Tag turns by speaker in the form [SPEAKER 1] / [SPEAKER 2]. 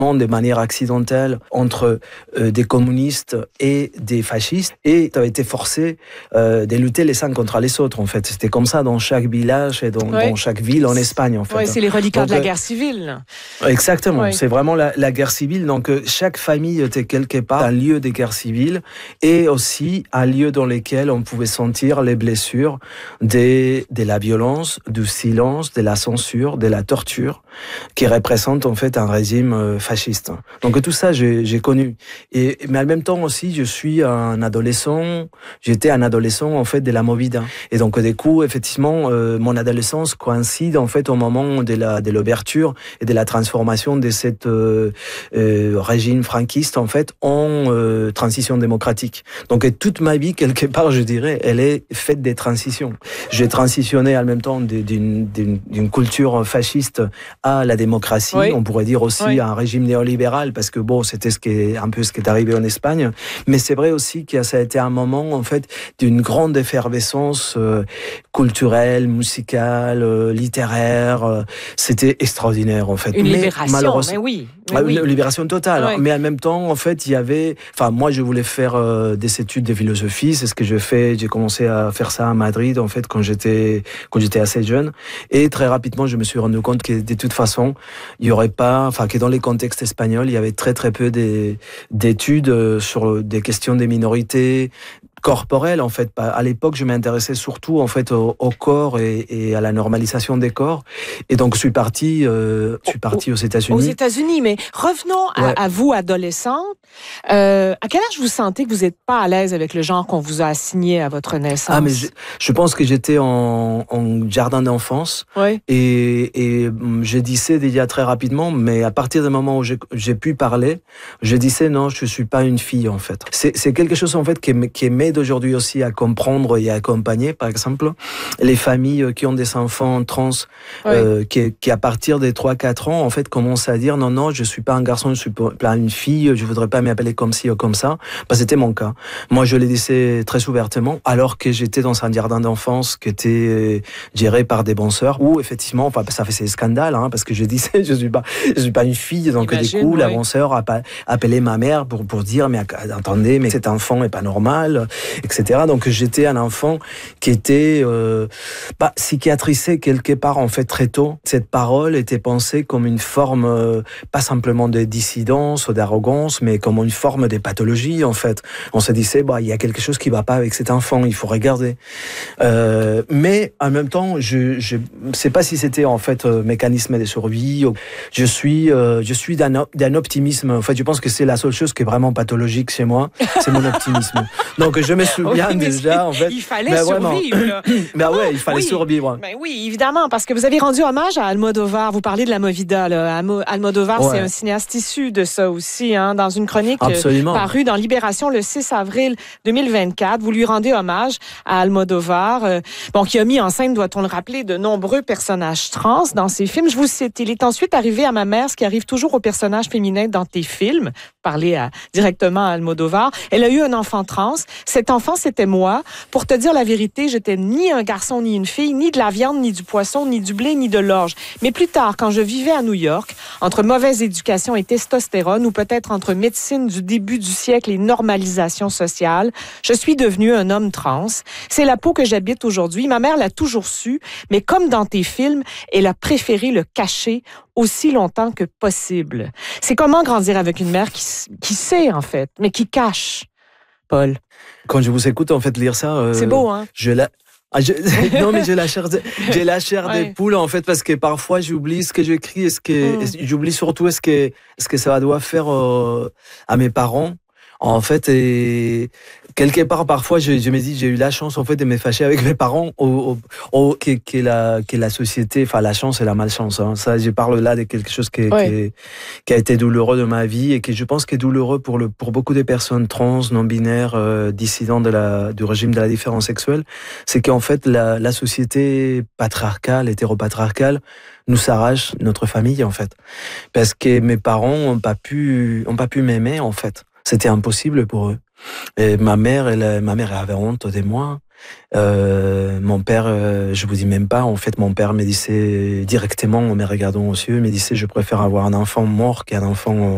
[SPEAKER 1] de manière accidentelle entre des communistes et des fascistes, et tu as été forcé de lutter les uns contre les autres, en fait. C'était comme ça dans chaque village et dans chaque ville en Espagne, en fait.
[SPEAKER 2] Oui, c'est les reliquats de la guerre civile.
[SPEAKER 1] Exactement, c'est vraiment la guerre civile. Donc chaque famille était quelque part un lieu de guerre civile et aussi un lieu dans lequel on pouvait sentir les blessures de la violence, du silence, de la censure, de la torture, qui représente en fait un régime fasciste. Donc tout ça, j'ai connu. Mais en même temps aussi, j'étais un adolescent en fait de la Movida. Et donc du coup, effectivement, mon adolescence coïncide en fait au moment de l'ouverture et de la transformation de cette régime franquiste en fait en transition démocratique. Donc toute ma vie, quelque part, je dirais, elle est faite des transitions. J'ai transitionné en même temps d'une culture fasciste à la démocratie. On pourrait dire aussi à un régime néolibéral, parce que bon, c'était un peu ce qui est arrivé en Espagne. Mais c'est vrai aussi que ça a été un moment en fait d'une grande effervescence culturelle, musicale, littéraire. C'était extraordinaire en fait.
[SPEAKER 2] Une libération, mais oui.
[SPEAKER 1] Une libération totale. Mais en même temps, en fait, il y avait... Enfin, moi, je voulais faire des études de philosophie. C'est ce que j'ai fait. J'ai commencé à faire ça à Madrid, en fait, quand j'étais assez jeune. Et très rapidement, je me suis rendu compte que de toute façon, il y aurait pas... Enfin, que dans les contextes espagnols, il y avait très, très peu d'études sur des questions des minorités corporelle en fait. À l'époque, je m'intéressais surtout en fait au corps et à la normalisation des corps. Et donc, je suis parti aux États-Unis.
[SPEAKER 2] Aux États-Unis, mais revenons à vous, adolescente. À quel âge vous sentez que vous n'êtes pas à l'aise avec le genre qu'on vous a assigné à votre naissance?
[SPEAKER 1] Ah, mais je pense que j'étais en jardin d'enfance. Et je disais déjà très rapidement, mais à partir du moment où j'ai pu parler, je disais non, je suis pas une fille en fait. C'est quelque chose en fait qui m'aide aujourd'hui aussi à comprendre et à accompagner, par exemple, les familles qui ont des enfants trans, qui à partir des 3-4 ans, en fait, commencent à dire non, je suis pas un garçon, je suis pas une fille, je voudrais pas m'appeler comme ci ou comme ça. C'était mon cas. Moi, je le disais très ouvertement, alors que j'étais dans un jardin d'enfance qui était géré par des bonnes sœurs, où effectivement, enfin, ça fait ces scandales, parce que je disais, je suis pas une fille, donc du coup, la bonne sœur a appelé ma mère pour dire, mais attendez, mais cet enfant est pas normal, etc. Donc j'étais un enfant qui était psychiatrisé quelque part en fait très tôt. Cette parole était pensée comme une forme pas simplement de dissidence ou d'arrogance, mais comme une forme de pathologie en fait. On se disait il y a quelque chose qui va pas avec cet enfant, il faut regarder. Mais en même temps, je sais pas si c'était en fait mécanisme de survie. Je suis d'un optimisme. En fait, je pense que c'est la seule chose qui est vraiment pathologique chez moi, c'est mon optimisme. Donc je me souviens déjà, en fait.
[SPEAKER 2] Il fallait survivre.
[SPEAKER 1] Il fallait survivre.
[SPEAKER 2] Ben oui, évidemment, parce que vous avez rendu hommage à Almodovar. Vous parlez de la Movida, là. Almodovar, c'est un cinéaste issu de ça aussi, dans une chronique parue dans Libération le 6 avril 2024. Vous lui rendez hommage à Almodovar, qui a mis en scène, doit-on le rappeler, de nombreux personnages trans dans ses films. Je vous cite, il est ensuite arrivé à ma mère, ce qui arrive toujours aux personnages féminins dans tes films. Parler directement à Almodovar. Elle a eu un enfant trans. Cet enfant, c'était moi. Pour te dire la vérité, j'étais ni un garçon ni une fille, ni de la viande, ni du poisson, ni du blé, ni de l'orge. Mais plus tard, quand je vivais à New York, entre mauvaise éducation et testostérone, ou peut-être entre médecine du début du siècle et normalisation sociale, je suis devenu un homme trans. C'est la peau que j'habite aujourd'hui. Ma mère l'a toujours su, mais comme dans tes films, elle a préféré le cacher aussi longtemps que possible. C'est comment grandir avec une mère qui sait, en fait, mais qui cache, Paul.
[SPEAKER 1] Quand je vous écoute, en fait, lire ça...
[SPEAKER 2] c'est beau, hein?
[SPEAKER 1] Non, mais j'ai la chair des poules, en fait, parce que parfois, j'oublie ce que j'écris, j'oublie surtout ce que ça doit faire à mes parents. En fait, et quelque part, parfois, je me dis, j'ai eu la chance, en fait, de me fâcher avec mes parents, que la société, enfin, la chance et la malchance, Ça, je parle là de quelque chose qui a été douloureux de ma vie et que je pense que est douloureux pour beaucoup de personnes trans, non-binaires, dissidents du régime de la différence sexuelle. C'est qu'en fait, la société patriarcale, hétéropatriarcale, nous arrache notre famille, en fait. Parce que mes parents ont pas pu m'aimer, en fait. C'était impossible pour eux. Et ma mère avait honte de moi. Mon père, je vous dis même pas, en fait, mon père me disait directement, en me regardant aux yeux, me disait, je préfère avoir un enfant mort qu'un enfant